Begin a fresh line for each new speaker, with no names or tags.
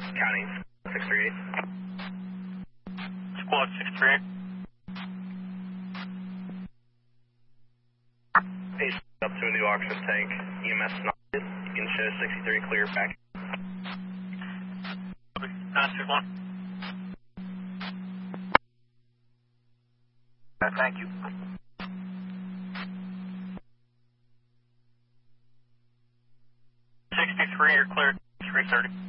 County 638.
Squad 638.
Hey, up to a new oxygen tank. EMS nodded. You can show 63 clear back.
921.
Thank you.
63, you're clear. 330.